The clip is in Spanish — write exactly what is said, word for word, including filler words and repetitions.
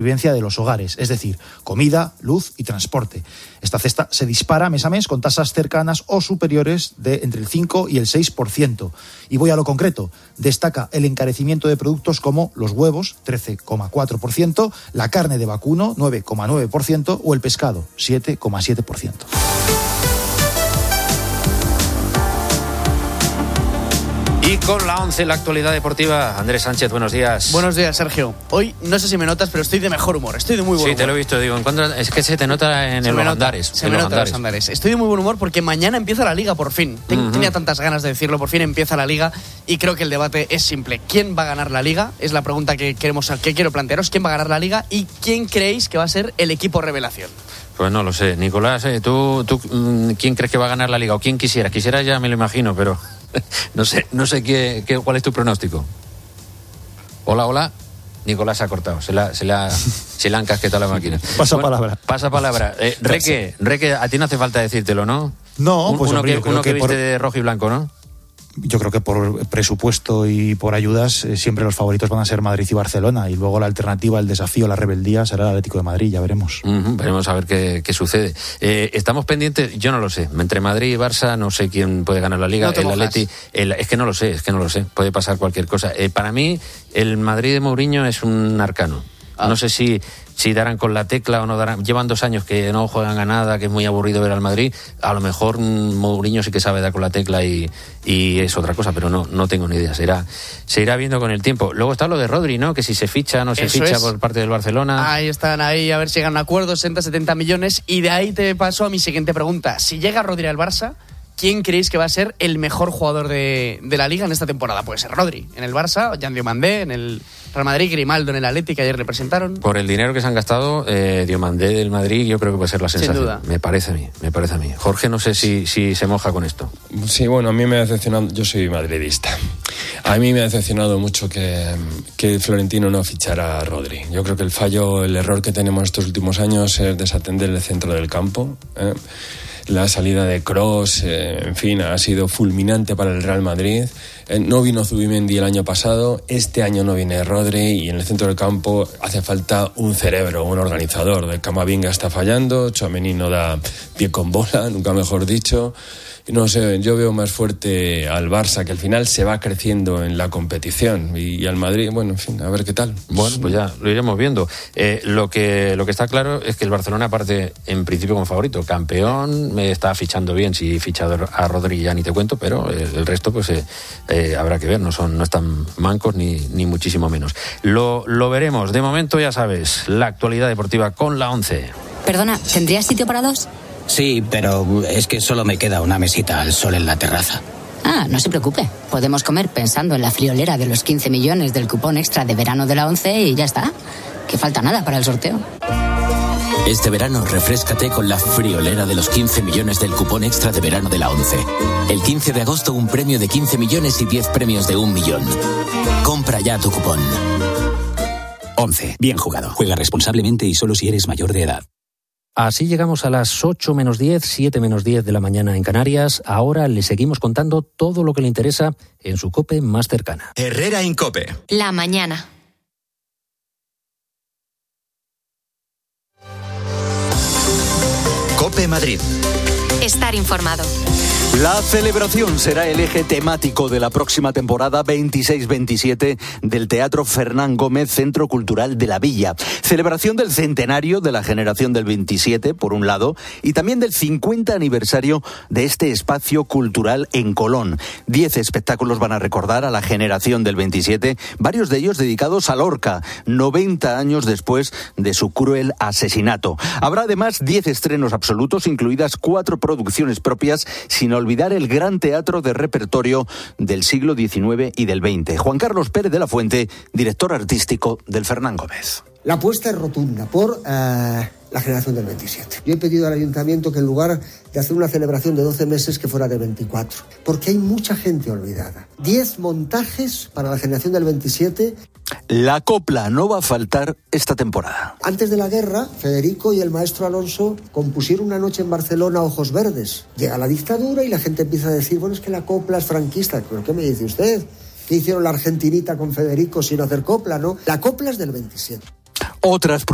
de los hogares, es decir, comida, luz y transporte. Esta cesta se dispara mes a mes con tasas cercanas o superiores de entre el cinco y el seis por ciento. Y voy a lo concreto. Destaca el encarecimiento de productos como los huevos, trece coma cuatro por ciento, la carne de vacuno, nueve coma nueve por ciento, o el pescado, siete coma siete por ciento. Y con la once, la actualidad deportiva, Andrés Sánchez, buenos días. Buenos días, Sergio. Hoy, no sé si me notas, pero estoy de mejor humor, estoy de muy buen humor. Sí, te lo he visto, digo, en cuanto, es que se te nota en se los nota, andares. Se en me los nota andares. los andares. Estoy de muy buen humor porque mañana empieza la Liga, por fin. Ten, uh-huh. Tenía tantas ganas de decirlo, por fin empieza la Liga y creo que el debate es simple. ¿Quién va a ganar la Liga? Es la pregunta que, queremos, que quiero plantearos. ¿Quién va a ganar la Liga y quién creéis que va a ser el equipo revelación? Pues no lo sé. Nicolás, ¿eh? ¿tú, tú quién crees que va a ganar la Liga? ¿O quién quisiera? Quisiera ya me lo imagino, pero... No sé, no sé qué, qué, cuál es tu pronóstico. Hola, hola. Nicolás se ha cortado, se la, se la, se la han casquetado la máquina. Pasa bueno, palabra. Pasa palabra. Eh, Reque, Reque, a ti no hace falta decírtelo, ¿no? No, pues uno hombre, que, yo creo uno que, que viste por... de rojo y blanco, ¿no? Yo creo que por presupuesto y por ayudas eh, siempre los favoritos van a ser Madrid y Barcelona, y luego la alternativa, el desafío, la rebeldía será el Atlético de Madrid, ya veremos. Uh-huh, veremos a ver qué, qué sucede. Eh, estamos pendientes, yo no lo sé, entre Madrid y Barça no sé quién puede ganar la Liga. No te el mojas. Atleti, el, es que no lo sé, es que no lo sé, puede pasar cualquier cosa. Eh, para mí el Madrid de Mourinho es un arcano. Ah. No sé si, si darán con la tecla o no darán. Llevan dos años que no juegan a nada, que es muy aburrido ver al Madrid. A lo mejor Mourinho sí que sabe dar con la tecla y, y es otra cosa, pero no, no tengo ni idea. Se irá, se irá viendo con el tiempo. Luego está lo de Rodri, ¿no? Que si se ficha, no se Eso ficha es. por parte del Barcelona. Ahí están, ahí a ver si llegan a acuerdos, sesenta, setenta millones. Y de ahí te paso a mi siguiente pregunta. Si llega Rodri al Barça, ¿quién creéis que va a ser el mejor jugador de, de la Liga en esta temporada? Puede ser Rodri en el Barça, Jan Diomandé en el Real Madrid, Grimaldo en el Atlético, que ayer le presentaron. Por el dinero que se han gastado, eh, Diomandé del Madrid, yo creo que puede ser la sensación. Sin duda. Me parece a mí, me parece a mí. Jorge, no sé si, si se moja con esto. Sí, bueno, a mí me ha decepcionado, yo soy madridista. A mí me ha decepcionado mucho que, que Florentino no fichara a Rodri. Yo creo que el fallo, el error que tenemos estos últimos años es desatender el centro del campo, ¿eh? La salida de Kroos, eh, en fin, ha sido fulminante para el Real Madrid. Eh, no vino Zubimendi el año pasado, este año no viene Rodri, y en el centro del campo hace falta un cerebro, un organizador. De Camavinga está fallando, Tchouaméni no da pie con bola, nunca mejor dicho. No sé, yo veo más fuerte al Barça, que al final se va creciendo en la competición, y, y al Madrid, bueno, en fin, a ver qué tal. Bueno, pues ya lo iremos viendo. Eh, lo que lo que está claro es que el Barcelona parte en principio como favorito, campeón, me está fichando bien, si ficha a Rodri ya ni te cuento, pero el, el resto pues eh, eh, habrá que ver, no son no están mancos ni, ni muchísimo menos. Lo, lo veremos. De momento ya sabes, la actualidad deportiva con la once. Perdona, ¿tendrías sitio para dos? Sí, pero es que solo me queda una mesita al sol en la terraza. Ah, no se preocupe. Podemos comer pensando en la friolera de los quince millones del cupón extra de verano de la once y ya está. Que falta nada para el sorteo. Este verano refréscate con la friolera de los quince millones del cupón extra de verano de la once. El quince de agosto un premio de quince millones y diez premios de un millón. Compra ya tu cupón. once. Bien jugado. Juega responsablemente y solo si eres mayor de edad. Así llegamos a las ocho menos diez, siete menos diez de la mañana en Canarias. Ahora le seguimos contando todo lo que le interesa en su COPE más cercana. Herrera Incope. La mañana. COPE Madrid. Estar informado. La celebración será el eje temático de la próxima temporada veintiséis veintisiete del Teatro Fernán Gómez, Centro Cultural de la Villa. Celebración del centenario de la generación del veintisiete, por un lado, y también del cincuenta aniversario de este espacio cultural en Colón. Diez espectáculos van a recordar a la generación del veintisiete, varios de ellos dedicados a Lorca, noventa años después de su cruel asesinato. Habrá además diez estrenos absolutos, incluidas cuatro producciones propias, sin olvidar el gran teatro de repertorio del siglo diecinueve y del veinte. Juan Carlos Pérez de la Fuente, director artístico del Fernán Gómez. La apuesta es rotunda por uh, la generación del veintisiete. Yo he pedido al ayuntamiento que en lugar de hacer una celebración de doce meses, que fuera de veinticuatro, porque hay mucha gente olvidada. diez montajes para la generación del veintisiete. La copla no va a faltar esta temporada. Antes de la guerra, Federico y el maestro Alonso compusieron una noche en Barcelona, Ojos Verdes. Llega la dictadura y la gente empieza a decir, bueno, es que la copla es franquista. ¿Pero qué me dice usted? ¿Qué hicieron la argentinita con Federico sin hacer copla, no? La copla es del veintisiete. Otras